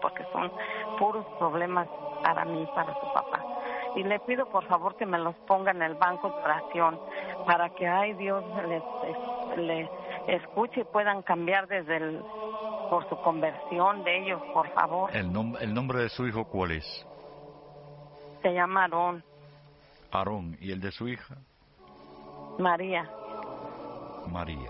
porque son puros problemas para mí y para su papá. Y le pido por favor que me los ponga en el banco de oración para que, ay Dios, les escuche y puedan cambiar por su conversión de ellos, por favor. ¿El nombre de su hijo cuál es? Se llama Aarón. Aarón. ¿Y el de su hija? María. María.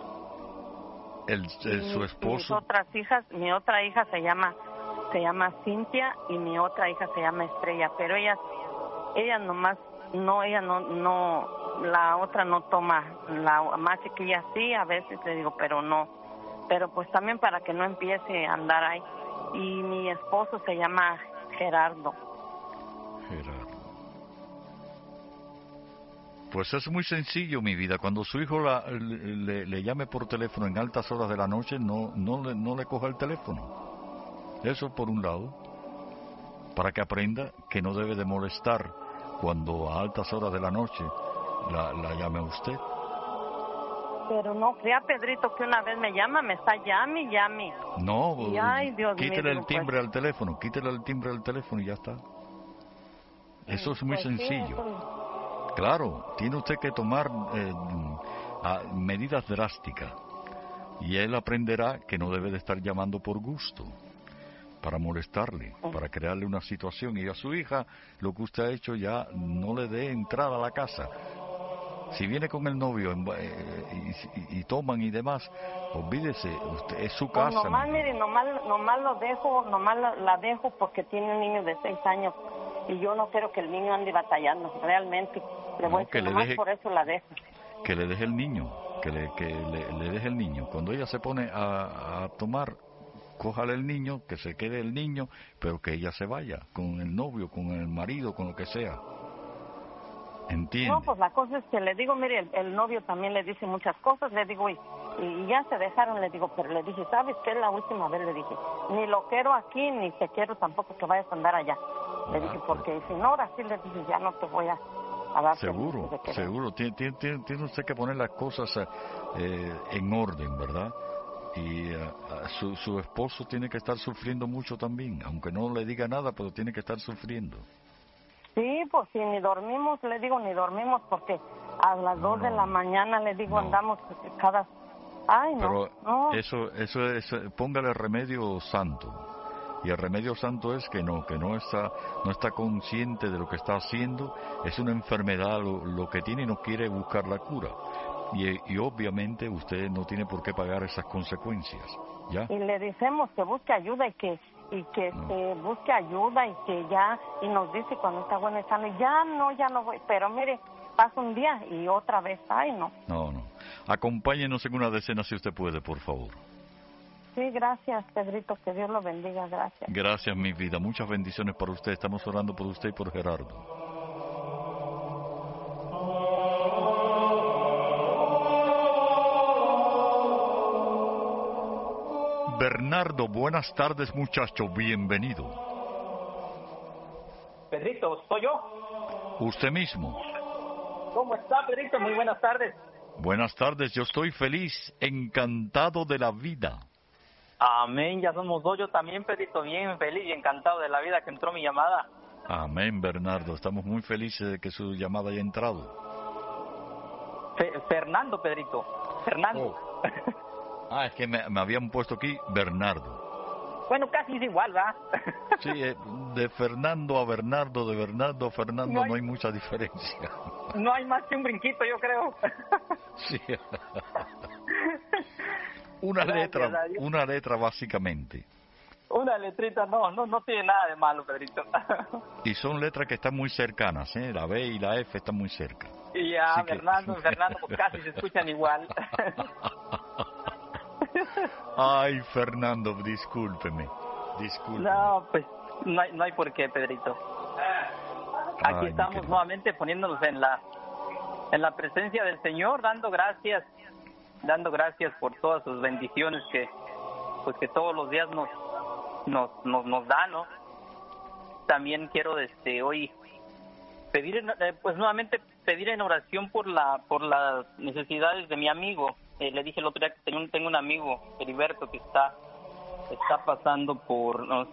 Su esposo. Mi otra hija se llama Cintia y mi otra hija se llama Estrella, pero ella nomás no, la otra no toma, la más chiquilla sí, a veces le digo, pero no, pero pues también para que no empiece a andar ahí. Y mi esposo se llama Gerardo. Pues es muy sencillo, mi vida. Cuando su hijo le llame por teléfono en altas horas de la noche, no le coja el teléfono. Eso por un lado, para que aprenda que no debe de molestar cuando a altas horas de la noche la llame a usted. Pero no crea, Pedrito, que una vez me llama, me está llame. No, y, ay, Dios quítele mío, el timbre al teléfono, quítele el timbre al teléfono y ya está. Eso es muy sencillo. Sí, claro, tiene usted que tomar medidas drásticas y él aprenderá que no debe de estar llamando por gusto, para molestarle, para crearle una situación. Y a su hija, lo que usted ha hecho ya, no le dé entrada a la casa. Si viene con el novio y toman y demás, olvídese, usted es su casa. Pues nomás lo dejo, la dejo porque tiene un niño de 6 años y yo no quiero que el niño ande batallando, realmente. Por eso la dejo. Que le deje el niño, que le deje el niño. Cuando ella se pone a tomar, cójale el niño, que se quede el niño, pero que ella se vaya con el novio, con el marido, con lo que sea. ¿Entiende? No, pues la cosa es que le digo, mire, el novio también le dice muchas cosas, le digo, y ya se dejaron, le digo, pero le dije, ¿sabes qué? La última vez le dije, ni lo quiero aquí, ni te quiero tampoco que vayas a andar allá. Le dije, porque si no, ahora sí le dije, ya no te voy a dar. Seguro. Tiene usted que poner las cosas en orden, ¿verdad? Y su esposo tiene que estar sufriendo mucho también, aunque no le diga nada, pero tiene que estar sufriendo. Sí, pues si ni dormimos porque a las 2 de la mañana, le digo, andamos cada... Ay, no. Pero eso es, póngale remedio santo. Y el remedio santo es que no está consciente de lo que está haciendo, es una enfermedad lo que tiene y no quiere buscar la cura. Y obviamente usted no tiene por qué pagar esas consecuencias, ¿ya? Y le decimos que busque ayuda y que busque ayuda y que ya, y nos dice cuando está bueno y sano, ya no voy, pero mire, pasa un día y otra vez, ay, no. No. Acompáñenos en una decena si usted puede, por favor. Sí, gracias, Pedrito, que Dios lo bendiga, gracias. Gracias, mi vida, muchas bendiciones para usted, estamos orando por usted y por Gerardo. Bernardo, buenas tardes, muchacho, bienvenido. Pedrito, ¿soy yo? Usted mismo. ¿Cómo está, Pedrito? Muy buenas tardes. Buenas tardes, yo estoy feliz, encantado de la vida. Amén, ya somos dos, yo también, Pedrito, bien feliz y encantado de la vida que entró mi llamada. Amén, Bernardo, estamos muy felices de que su llamada haya entrado. Fernando, Pedrito, Fernando. Oh. Es que me habían puesto aquí Bernardo. Bueno, casi es igual, ¿verdad? Sí, de Fernando a Bernardo, de Bernardo a Fernando no hay mucha diferencia. No hay más que un brinquito, yo creo. Sí. Una letra básicamente. Una letrita, no tiene nada de malo, Pedrito. Y son letras que están muy cercanas, ¿eh? La B y la F están muy cerca. Y ya, Fernando, pues casi se escuchan igual. Ay, Fernando, discúlpeme. No, pues no hay por qué, Pedrito. Aquí estamos nuevamente poniéndonos en la presencia del Señor, dando gracias por todas sus bendiciones que todos los días nos da, ¿no? También quiero hoy pedir nuevamente pedir en oración por las necesidades de mi amigo. Le dije el otro día que tengo un amigo, Heriberto, que está pasando por